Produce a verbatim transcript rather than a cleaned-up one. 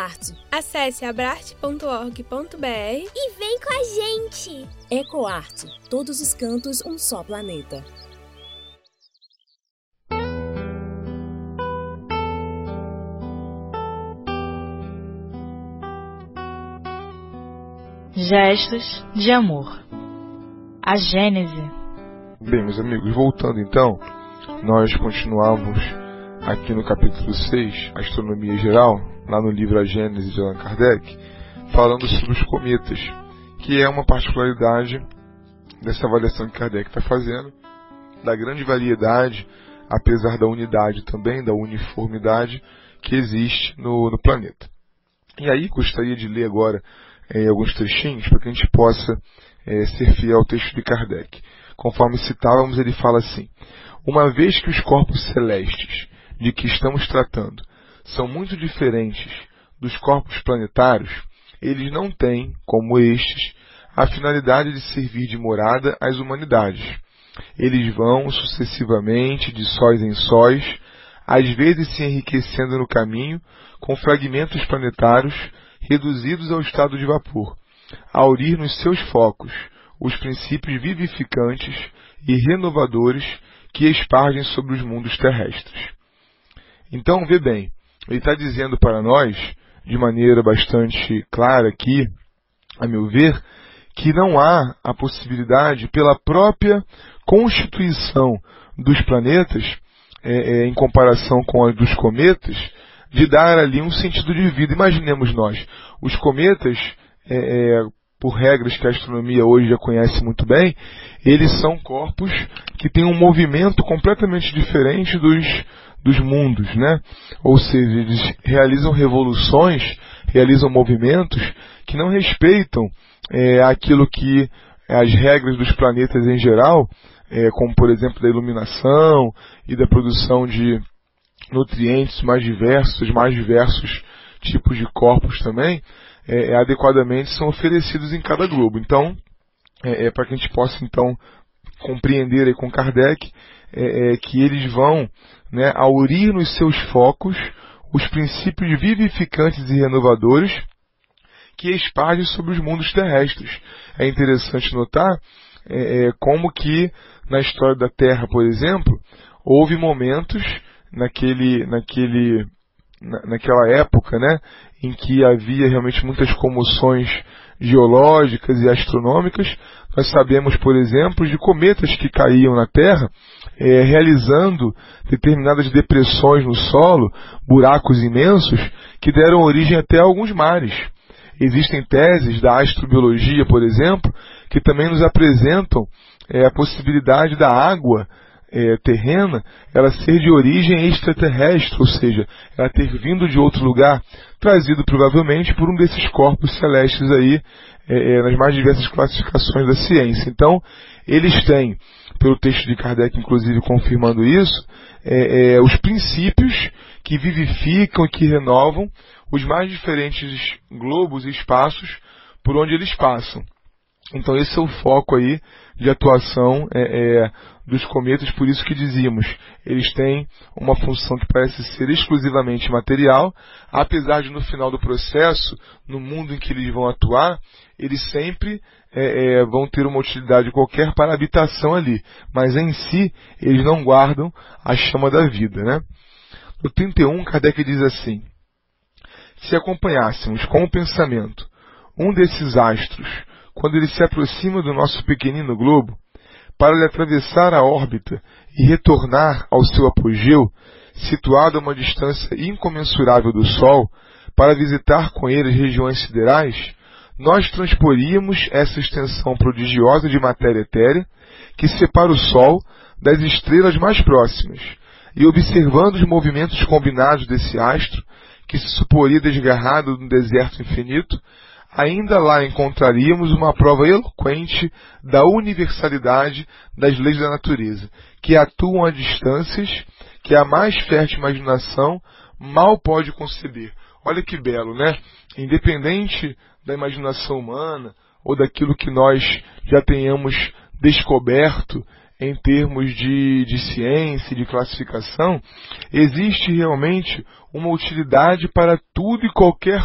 EcoArt. Acesse abrarte ponto org ponto br e vem com a gente! EcoArt. Todos os cantos, um só planeta. Gestos de amor. A Gênese. Bem, meus amigos, voltando então, nós continuamos aqui no capítulo seis, Astronomia Geral, lá no livro A Gênese de Allan Kardec, falando sobre os cometas, que é uma particularidade dessa avaliação que Kardec está fazendo, da grande variedade, apesar da unidade também, da uniformidade que existe no, no planeta. E aí, gostaria de ler agora é, alguns trechinhos para que a gente possa é, ser fiel ao texto de Kardec. Conforme citávamos, ele fala assim: uma vez que os corpos celestes de que estamos tratando são muito diferentes dos corpos planetários, eles não têm, como estes, a finalidade de servir de morada às humanidades. Eles vão sucessivamente de sóis em sóis, às vezes se enriquecendo no caminho com fragmentos planetários reduzidos ao estado de vapor, a aurir nos seus focos os princípios vivificantes e renovadores que espargem sobre os mundos terrestres. Então, vê bem, ele está dizendo para nós, de maneira bastante clara aqui, a meu ver, que não há a possibilidade, pela própria constituição dos planetas, é, é, em comparação com a dos cometas, de dar ali um sentido de vida. Imaginemos nós, os cometas, é, é, por regras que a astronomia hoje já conhece muito bem, eles são corpos que têm um movimento completamente diferente dos, dos mundos, né? Ou seja, eles realizam revoluções, realizam movimentos que não respeitam é, aquilo que as regras dos planetas em geral, é, como por exemplo da iluminação e da produção de nutrientes mais diversos, mais diversos tipos de corpos também, é, é, adequadamente são oferecidos em cada globo. Então, é, é para que a gente possa então compreender aí com Kardec é, é, que eles vão, né, aurir nos seus focos os princípios vivificantes e renovadores que espargem sobre os mundos terrestres. É interessante notar é, é, como que na história da Terra, por exemplo, houve momentos naquele, naquele, na, naquela época, né, em que havia realmente muitas comoções geológicas e astronômicas. Nós sabemos, por exemplo, de cometas que caíam na Terra, é, realizando determinadas depressões no solo, buracos imensos, que deram origem até a alguns mares. Existem teses da astrobiologia, por exemplo, que também nos apresentam é, a possibilidade da água é, terrena ela ser de origem extraterrestre, ou seja, ela ter vindo de outro lugar, trazido provavelmente por um desses corpos celestes aí, é, é, nas mais diversas classificações da ciência. Então, eles têm, pelo texto de Kardec, inclusive, confirmando isso, é, é, os princípios que vivificam e que renovam os mais diferentes globos e espaços por onde eles passam. Então esse é o foco aí de atuação é, é, dos cometas, por isso que dizíamos, eles têm uma função que parece ser exclusivamente material, apesar de no final do processo, no mundo em que eles vão atuar, eles sempre é, é, vão ter uma utilidade qualquer para a habitação ali, mas em si eles não guardam a chama da vida, né? No trinta e um, Kardec diz assim: se acompanhássemos com o pensamento um desses astros, quando ele se aproxima do nosso pequenino globo, para lhe atravessar a órbita e retornar ao seu apogeu, situado a uma distância incomensurável do Sol, para visitar com ele as regiões siderais, nós transporíamos essa extensão prodigiosa de matéria etérea que separa o Sol das estrelas mais próximas, e observando os movimentos combinados desse astro, que se suporia desgarrado no deserto infinito, ainda lá encontraríamos uma prova eloquente da universalidade das leis da natureza, que atuam a distâncias que a mais fértil imaginação mal pode conceber. Olha que belo, né? Independente da imaginação humana ou daquilo que nós já tenhamos descoberto em termos de, de ciência e de classificação, existe realmente uma utilidade para tudo e qualquer